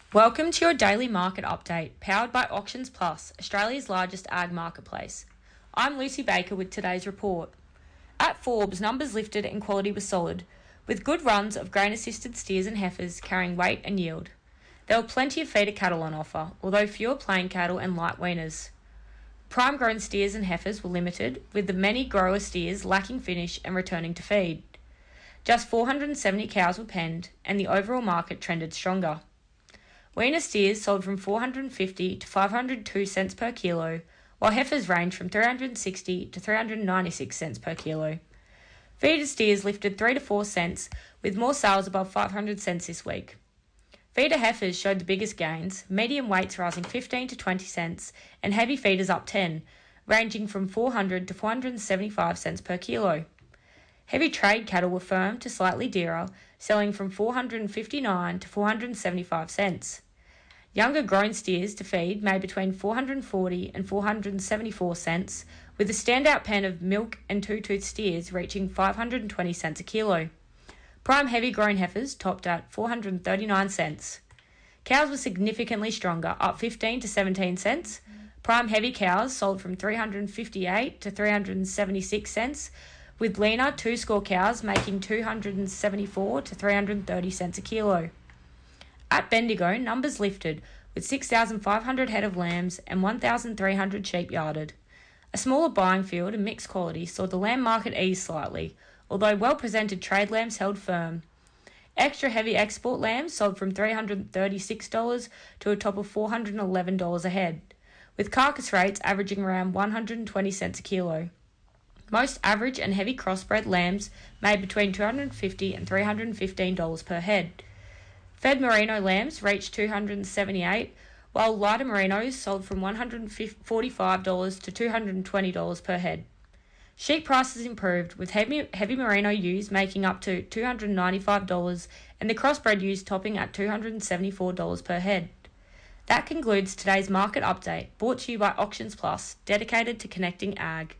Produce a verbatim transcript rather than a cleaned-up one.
Welcome to your daily market update, powered by Auctions Plus, Australia's largest ag marketplace. I'm Lucy Baker with today's report. At Forbes, numbers lifted and quality was solid, with good runs of grain-assisted steers and heifers carrying weight and yield. There were plenty of feeder cattle on offer, although fewer plain cattle and light weaners. Prime-grown steers and heifers were limited, with the many grower steers lacking finish and returning to feed. Just four hundred seventy cows were penned, and the overall market trended stronger. Weaner steers sold from four hundred fifty to five hundred two cents per kilo, while heifers ranged from three hundred sixty to three hundred ninety-six cents per kilo. Feeder steers lifted three to four cents, with more sales above five hundred cents this week. Feeder heifers showed the biggest gains, medium weights rising fifteen to twenty cents, and heavy feeders up ten, ranging from four hundred to four hundred seventy-five cents per kilo. Heavy trade cattle were firm to slightly dearer, selling from four hundred fifty-nine to four hundred seventy-five cents. Younger grown steers to feed made between four hundred forty and four hundred seventy-four cents, with a standout pen of milk and two-tooth steers reaching five hundred twenty cents a kilo. Prime heavy grown heifers topped at four hundred thirty-nine cents. Cows were significantly stronger, up fifteen to seventeen cents. Prime heavy cows sold from three hundred fifty-eight to three hundred seventy-six cents, with leaner two-score cows making two hundred seventy-four to three hundred thirty cents a kilo. At Bendigo, numbers lifted, with six thousand five hundred head of lambs and one thousand three hundred sheep yarded. A smaller buying field and mixed quality saw the lamb market ease slightly, although well-presented trade lambs held firm. Extra heavy export lambs sold from three hundred thirty-six dollars to a top of four hundred eleven dollars a head, with carcass rates averaging around one hundred twenty cents a kilo. Most average and heavy crossbred lambs made between two hundred fifty dollars and three hundred fifteen dollars per head. Fed merino lambs reached two hundred seventy-eight dollars, while lighter merinos sold from one hundred forty-five dollars to two hundred twenty dollars per head. Sheep prices improved, with heavy, heavy merino ewes making up to two hundred ninety-five dollars and the crossbred ewes topping at two hundred seventy-four dollars per head. That concludes today's market update, brought to you by Auctions Plus, dedicated to connecting ag.